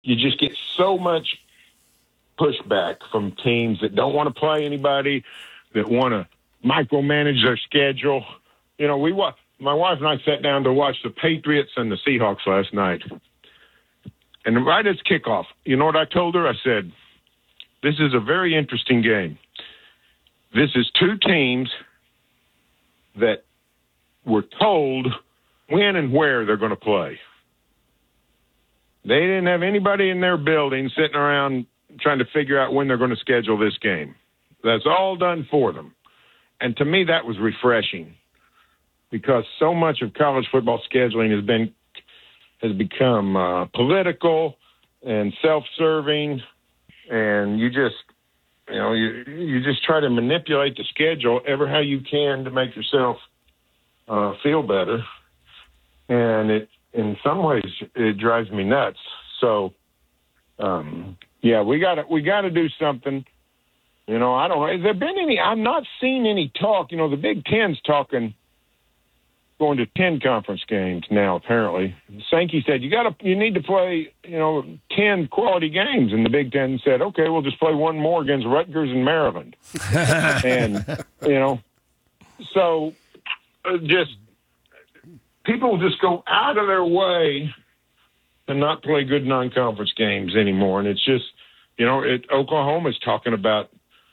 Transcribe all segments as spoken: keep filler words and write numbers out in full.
you just get so much pushback from teams that don't want to play anybody, that want to micromanage their schedule. You know, we wa- my wife and I sat down to watch the Patriots and the Seahawks last night. And right as kickoff, you know what I told her? I said, this is a very interesting game. This is two teams that were told when and where they're going to play. They didn't have anybody in their building sitting around trying to figure out when they're going to schedule this game. That's all done for them. And to me, that was refreshing, because so much of college football scheduling has been has become uh, political and self-serving, and you just you know you you just try to manipulate the schedule ever how you can to make yourself uh, feel better, and it in some ways it drives me nuts. So, um, yeah, we got to we got to do something. You know, I don't know. Has there been any? I've not seen any talk. You know, the Big Ten's talking going to ten conference games now. Apparently, Sankey said you got to, you need to play, you know, ten quality games, and the Big Ten said, okay, we'll just play one more against Rutgers and Maryland, and you know, so uh, just people just go out of their way to not play good non-conference games anymore, and it's just, you know, it, Oklahoma's talking about.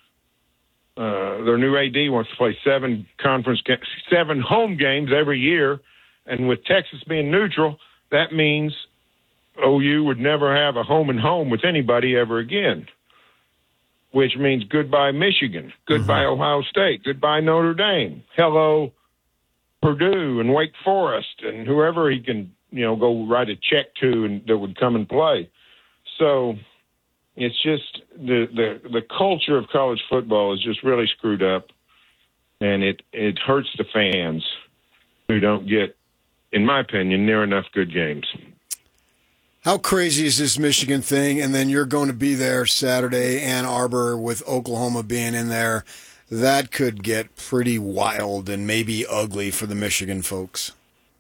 Uh, their new A D wants to play seven conference, ga- seven home games every year, and with Texas being neutral, that means O U would never have a home and home with anybody ever again. Which means goodbye Michigan, goodbye mm-hmm. Ohio State, goodbye Notre Dame, hello Purdue and Wake Forest and whoever he can, you know, go write a check to and that would come and play. So. It's just the, the the culture of college football is just really screwed up, and it, it hurts the fans who don't get, in my opinion, near enough good games. How crazy is this Michigan thing? And then you're going to be there Saturday, Ann Arbor, with Oklahoma being in there. That could get pretty wild and maybe ugly for the Michigan folks.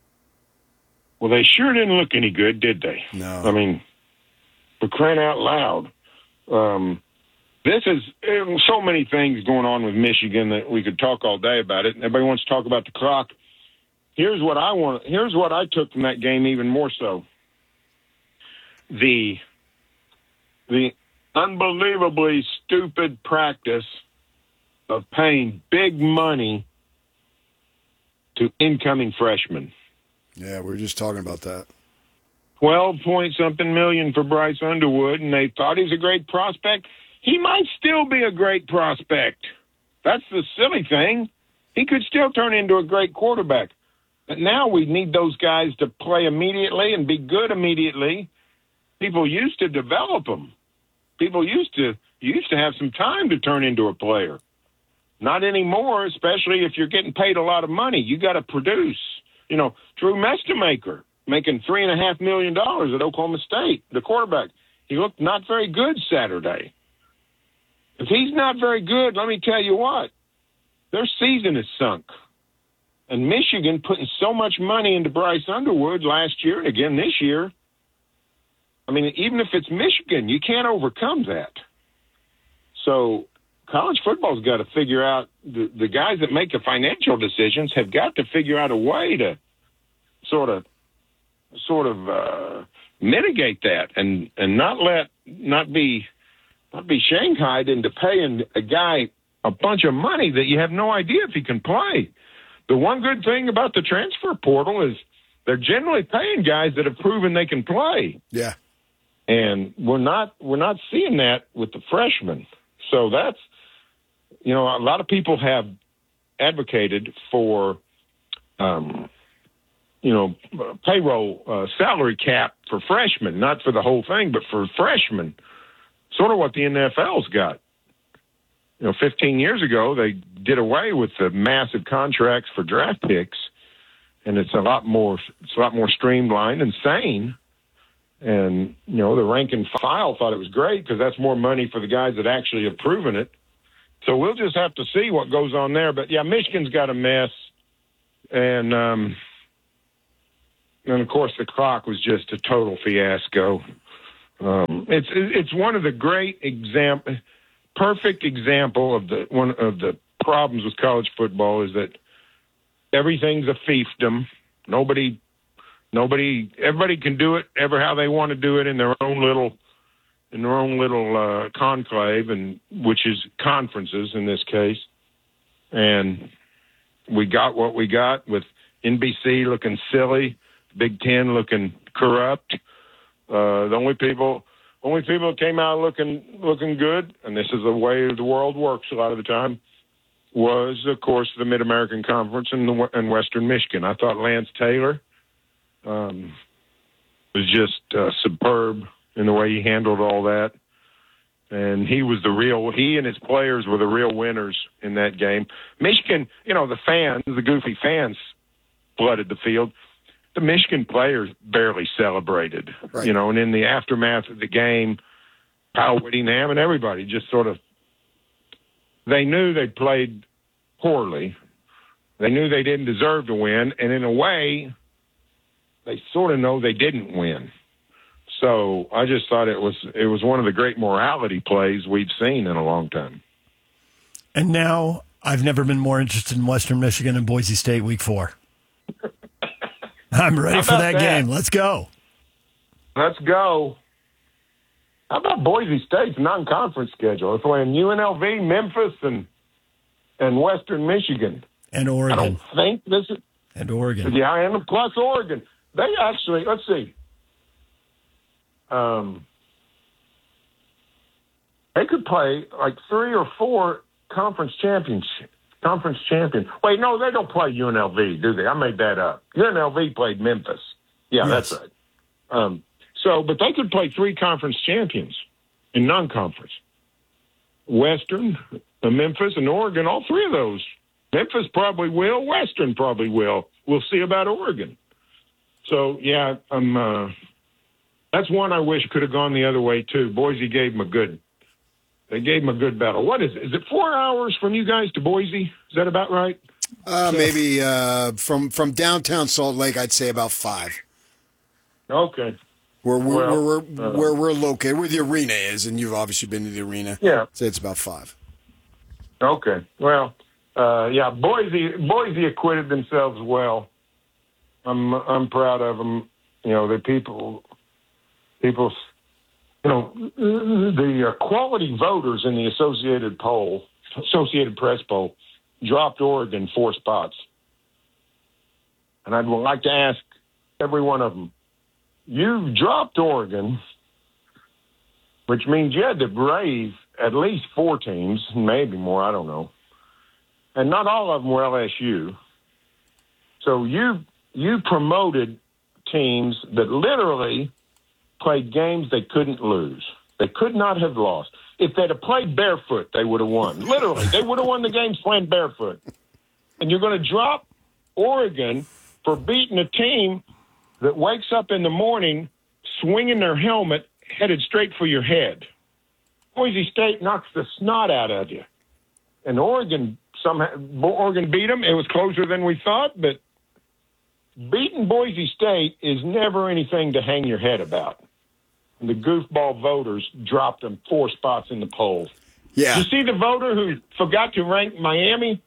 Well, they sure didn't look any good, did they? No. I mean, for crying out loud. Um, this is so many things going on with Michigan that we could talk all day about it. Everybody wants to talk about the clock. Here's what I want. Here's what I took from that game even more so. The, the unbelievably stupid practice of paying big money to incoming freshmen. Yeah, we were just talking about that. twelve point something million for Bryce Underwood, and they thought he's a great prospect. He might still be a great prospect. That's the silly thing. He could still turn into a great quarterback. But now we need those guys to play immediately and be good immediately. People used to develop them. People used to you used to have some time to turn into a player. Not anymore, especially if you're getting paid a lot of money. You got to produce. You know, Drew Mestamaker, making three and a half million dollars at Oklahoma State, the quarterback. He looked not very good Saturday. If he's not very good, let me tell you what, their season is sunk. And Michigan putting so much money into Bryce Underwood last year and again this year, I mean, even if it's Michigan, you can't overcome that. So college football's got to figure out, the, the guys that make the financial decisions have got to figure out a way to sort of sort of uh, mitigate that and, and not let not be not be shanghaied into paying a guy a bunch of money that you have no idea if he can play. The one good thing about the transfer portal is they're generally paying guys that have proven they can play. Yeah. And we're not we're not seeing that with the freshmen. So that's, you know, a lot of people have advocated for um you know, payroll uh, salary cap for freshmen, not for the whole thing, but for freshmen, sort of what the N F L's got. You know, fifteen years ago, they did away with the massive contracts for draft picks, and it's a lot more, it's a lot more streamlined and sane. And, you know, the rank and file thought it was great because that's more money for the guys that actually have proven it. So we'll just have to see what goes on there. But, yeah, Michigan's got a mess. And, um, And, of course, the clock was just a total fiasco. Um, it's it's one of the great example, perfect example of the one of the problems with college football is that everything's a fiefdom. Nobody, nobody, everybody can do it ever how they want to do it in their own little, in their own little uh, conclave, and which is conferences in this case. And we got what we got with N B C looking silly, Big Ten looking corrupt. Uh, the only people, only people that came out looking looking good, and this is the way the world works a lot of the time, was of course the Mid American Conference and the and Western Michigan. I thought Lance Taylor um, was just uh, superb in the way he handled all that, and he was the real. He and his players were the real winners in that game. Michigan, you know, the fans, the goofy fans, flooded the field. The Michigan players barely celebrated, right. you know, and in the aftermath of the game, Kyle Whittingham and everybody just sort of, they knew they played poorly. They knew they didn't deserve to win. And in a way, they sort of know they didn't win. So I just thought it was, it was one of the great morality plays we've seen in a long time. And now I've never been more interested in Western Michigan and Boise State week four. I'm ready for that, that game. Let's go. Let's go. How about Boise State's non-conference schedule? It's playing U N L V, Memphis, and and Western Michigan. And Oregon. I don't think this is... And Oregon. Yeah, and plus Oregon. They actually, let's see. Um, they could play like three or four conference championships. Conference champion. Wait, no, they don't play U N L V, do they? I made that up. U N L V played Memphis. Yeah, yes. That's right. Um, so, but they could play three conference champions in non-conference. Western, uh, Memphis, and Oregon, all three of those. Memphis probably will. Western probably will. We'll see about Oregon. So, yeah, um, uh, that's one I wish could have gone the other way, too. Boise gave them a good They gave him a good battle. What is it? Is it four hours from you guys to Boise? Is that about right? Uh, maybe uh, from from downtown Salt Lake, I'd say about five. Okay. Where we're, well, where, we're, uh, where we're located, where the arena is, and you've obviously been to the arena. Yeah. I'd say it's about five. Okay. Well, uh, yeah, Boise Boise acquitted themselves well. I'm I'm proud of them. You know, the people people. You know, the uh, quality voters in the Associated poll, Associated Press poll, dropped Oregon four spots. And I'd like to ask every one of them, you dropped Oregon, which means you had to brave at least four teams, maybe more, I don't know. And not all of them were L S U. So you you promoted teams that literally played games they couldn't lose. They could not have lost. If they'd have played barefoot, they would have won. Literally, they would have won the games playing barefoot. And you're going to drop Oregon for beating a team that wakes up in the morning swinging their helmet headed straight for your head. Boise State knocks the snot out of you. And Oregon somehow Oregon beat them. It was closer than we thought, but beating Boise State is never anything to hang your head about. And the goofball voters dropped them four spots in the polls. Yeah. You see the voter who forgot to rank Miami?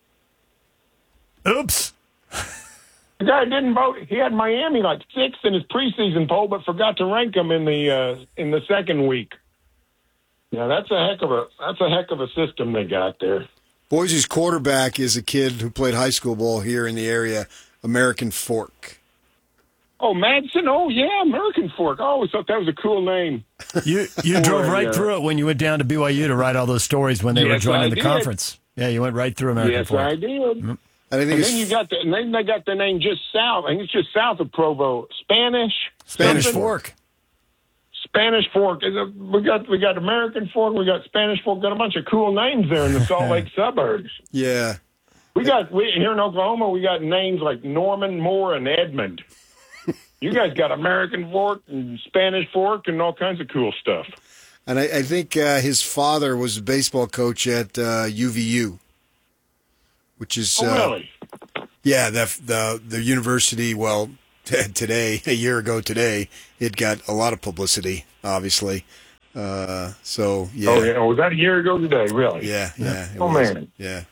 Oops. The guy didn't vote. He had Miami like sixth in his preseason poll, but forgot to rank them in the uh, in the second week. Yeah, that's a heck of a that's a heck of a system they got there. Boise's quarterback is a kid who played high school ball here in the area, American Fork. Oh, Madsen? Oh, yeah, American Fork. I always thought that was a cool name. You you drove right yeah. through it when you went down to B Y U to write all those stories when they yes, were joining I the did. conference. Yeah, you went right through American yes, Fork. Yes, I did. Mm-hmm. And, I think and it's, then you got the and then they got the name just south. I think it's just south of Provo. Spanish. Spanish something? Fork. Spanish Fork. Is a, we got we got American Fork. We got Spanish Fork. Got a bunch of cool names there in the Salt Lake suburbs. Yeah. We got we here in Oklahoma. We got names like Norman, Moore, and Edmond. You guys got American Fork and Spanish Fork and all kinds of cool stuff. And I, I think uh, his father was a baseball coach at uh, U V U, which is oh, uh, really? yeah, the the the university. Well, today, a year ago today, it got a lot of publicity, obviously. Uh, so, yeah. Oh, yeah. Was that a year ago today, really? Yeah, yeah. Oh, was. man. Yeah.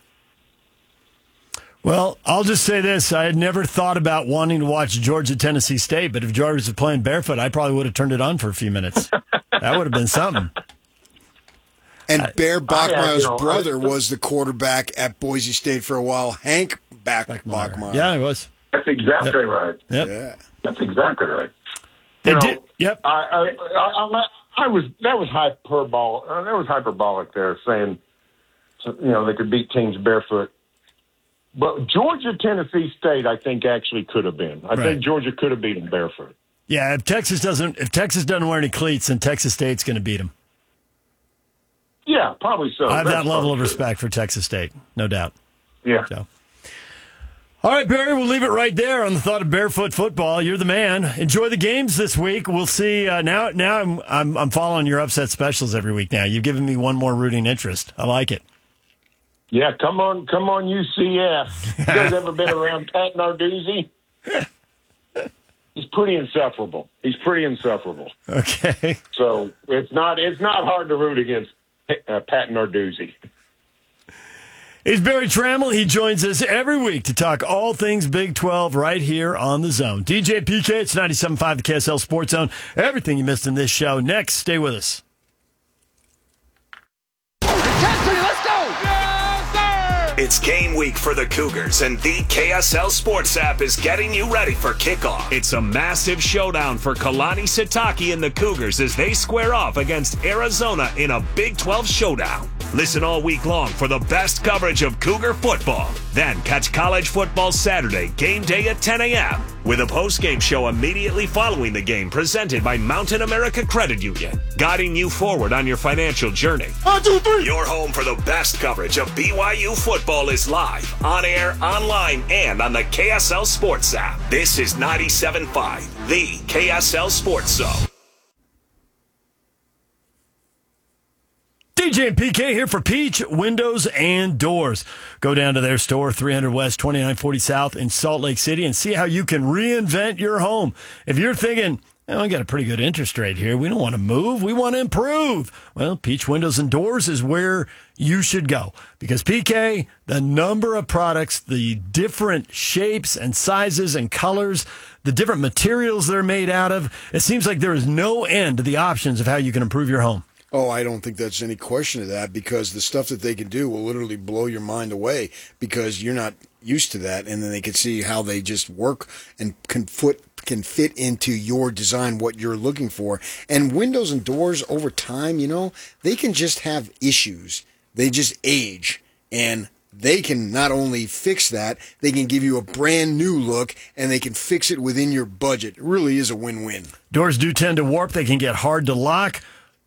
Well, I'll just say this. I had never thought about wanting to watch Georgia-Tennessee State, but if Georgia was playing barefoot, I probably would have turned it on for a few minutes. That would have been something. And Bear Bachmeier's I, you know, brother I, was the quarterback at Boise State for a while, Hank Bach- Bachmeier. Bachmeier. Yeah, it was. That's exactly Yep. right. Yep. Yeah. That's exactly right. They You know, did. Yep. I, I, I, I was that was hyperbolic. Uh, that was hyperbolic there, saying, you know, they could beat teams barefoot. But Georgia, Tennessee State, I think actually could have been. I Right. think Georgia could have beaten barefoot. Yeah, if Texas doesn't if Texas doesn't wear any cleats, then Texas State's going to beat them. Yeah, probably so. I have That's that level of probably respect for Texas State, no doubt. true. Yeah. So, all right, Barry, we'll leave it right there on the thought of barefoot football. You're the man. Enjoy the games this week. We'll see. Uh, now, now I'm, I'm I'm following your upset specials every week. Now you've given me one more rooting interest. I like it. Yeah, come on, come on, U C F. You guys ever been around Pat Narduzzi? He's pretty insufferable. He's pretty insufferable. Okay. So it's not it's not hard to root against uh, Pat Narduzzi. He's Barry Trammell. He joins us every week to talk all things Big twelve right here on The Zone. D J P K, it's ninety-seven point five, the K S L Sports Zone. Everything you missed in this show. Next, stay with us. Let's go! Yes, sir! It's game week for the Cougars, and the K S L Sports app is getting you ready for kickoff. It's a massive showdown for Kalani Sitake and the Cougars as they square off against Arizona in a Big twelve showdown. Listen all week long for the best coverage of Cougar football. Then catch college football Saturday, game day at ten a.m. with a post-game show immediately following the game presented by Mountain America Credit Union, guiding you forward on your financial journey. One, two, three. Your home for the best coverage of B Y U football is live, on air, online, and on the K S L Sports app. This is ninety-seven point five, the K S L Sports Zone. D J and P K here for Peach Windows and Doors. Go down to their store, three hundred West, twenty-nine forty South in Salt Lake City, and see how you can reinvent your home. If you're thinking, oh, I got a pretty good interest rate here, we don't want to move, we want to improve. Well, Peach Windows and Doors is where you should go. Because P K, the number of products, the different shapes and sizes and colors, the different materials they're made out of, it seems like there is no end to the options of how you can improve your home. Oh, I don't think that's any question of that, because the stuff that they can do will literally blow your mind away, because you're not used to that, and then they can see how they just work and can foot can fit into your design, what you're looking for. And windows and doors over time, you know, they can just have issues. They just age, and they can not only fix that, they can give you a brand new look, and they can fix it within your budget. It really is a win-win. Doors do tend to warp. They can get hard to lock.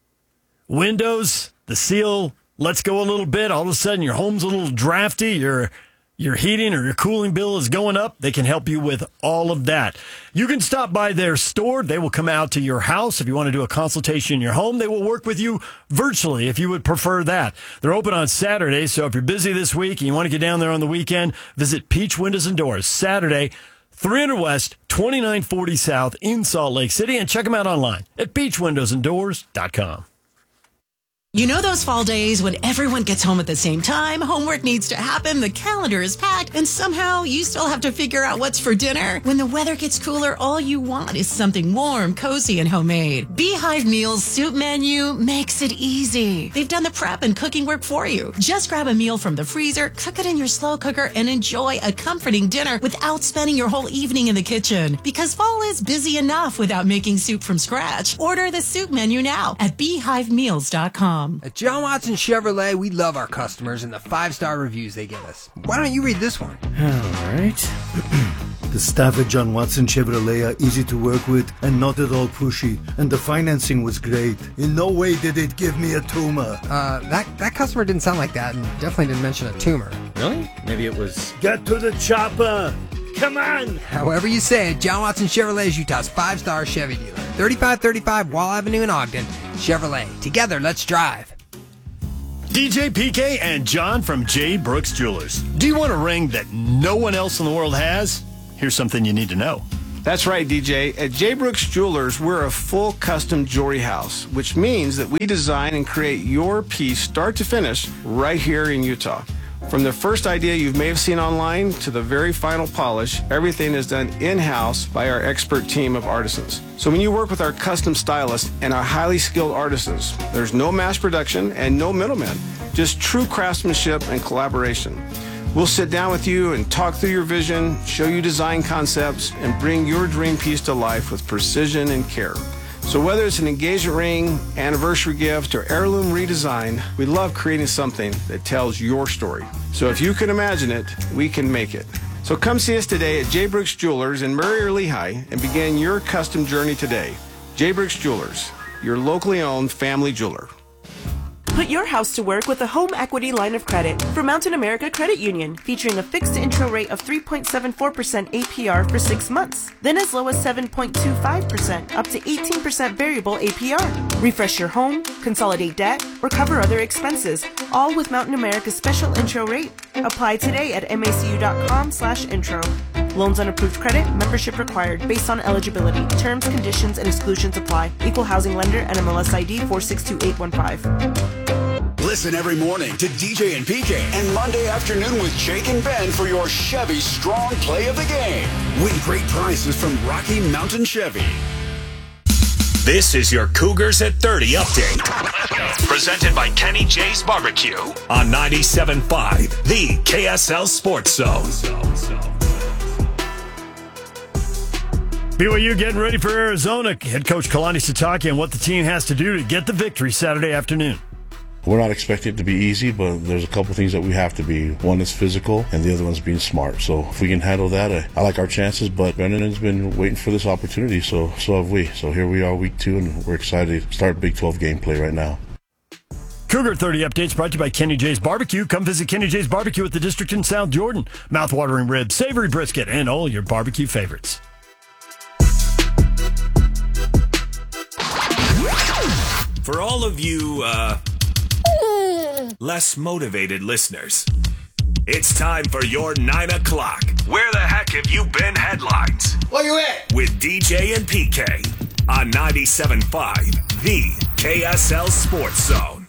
Windows, the seal lets go a little bit. All of a sudden, your home's a little drafty. Your your heating or your cooling bill is going up. They can help you with all of that. You can stop by their store. They will come out to your house. If you want to do a consultation in your home, they will work with you virtually if you would prefer that. They're open on Saturday, so if you're busy this week and you want to get down there on the weekend, visit Peach Windows and Doors Saturday, three hundred West, twenty-nine forty South in Salt Lake City, and check them out online at peach windows and doors dot com. You know those fall days when everyone gets home at the same time, homework needs to happen, the calendar is packed, and somehow you still have to figure out what's for dinner? When the weather gets cooler, all you want is something warm, cozy, and homemade. Beehive Meals Soup Menu makes it easy. They've done the prep and cooking work for you. Just grab a meal from the freezer, cook it in your slow cooker, and enjoy a comforting dinner without spending your whole evening in the kitchen. Because fall is busy enough without making soup from scratch. Order the soup menu now at beehive meals dot com. At John Watson Chevrolet, we love our customers and the five-star reviews they give us. Why don't you read this one? All right. The staff at John Watson Chevrolet are easy to work with and not at all pushy, and the financing was great. In no way did it give me a tumor. Uh, that, that customer didn't sound like that and definitely didn't mention a tumor. Really? Maybe it was... Get to the chopper! Come on! However you say it, John Watson Chevrolet is Utah's five-star Chevy dealer. thirty-five thirty-five Wall Avenue in Ogden. Chevrolet. Together, let's drive. D J P K and John from J. Brooks Jewelers. Do you want a ring that no one else in the world has? Here's something you need to know. That's right, D J. At J. Brooks Jewelers, we're a full custom jewelry house, which means that we design and create your piece start to finish right here in Utah. From the first idea you may have seen online to the very final polish, everything is done in-house by our expert team of artisans. So when you work with our custom stylists and our highly skilled artisans, there's no mass production and no middlemen, just true craftsmanship and collaboration. We'll sit down with you and talk through your vision, show you design concepts, and bring your dream piece to life with precision and care. So whether it's an engagement ring, anniversary gift, or heirloom redesign, we love creating something that tells your story. So if you can imagine it, we can make it. So come see us today at J. Brooks Jewelers in Murray or Lehigh and begin your custom journey today. J. Brooks Jewelers, your locally owned family jeweler. Put your house to work with a home equity line of credit from Mountain America Credit Union, featuring a fixed intro rate of three point seven four percent A P R for six months, then as low as seven point two five percent up to eighteen percent variable A P R. Refresh your home, consolidate debt, or cover other expenses, all with Mountain America's special intro rate. Apply today at macu.com slash intro. Loans on approved credit, membership required, based on eligibility. Terms, conditions, and exclusions apply. Equal housing lender, N M L S I D four six two eight one five. Listen every morning to D J and P K and Monday afternoon with Jake and Ben for your Chevy Strong Play of the Game. Win great prizes from Rocky Mountain Chevy. This is your Cougars at thirty update. Presented by Kenny J's Barbecue on ninety-seven point five, the K S L Sports Zone. B Y U getting ready for Arizona. Head coach Kalani Sitake and what the team has to do to get the victory Saturday afternoon. We're not expecting it to be easy, but there's a couple things that we have to be. One is physical, and the other one's being smart. So if we can handle that, I, I like our chances, but Brennan's been waiting for this opportunity, so so have we. So here we are, week two, and we're excited to start Big twelve gameplay right now. Cougar thirty updates brought to you by Kenny J's Barbecue. Come visit Kenny J's Barbecue at the District in South Jordan. Mouth-watering ribs, savory brisket, and all your barbecue favorites. For all of you, uh... less motivated listeners, it's time for your nine o'clock. Where the heck have you been headlines? Where you at? With D J and P K on ninety-seven point five, the K S L Sports Zone.